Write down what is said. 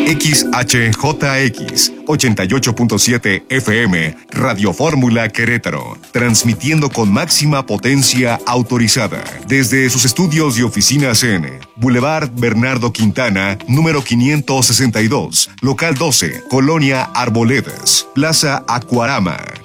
XHJX 88.7 FM, Radio Fórmula Querétaro, transmitiendo con máxima potencia autorizada desde sus estudios y oficinas en Boulevard Bernardo Quintana, número 562, local 12, Colonia Arboledas, Plaza Acuarama,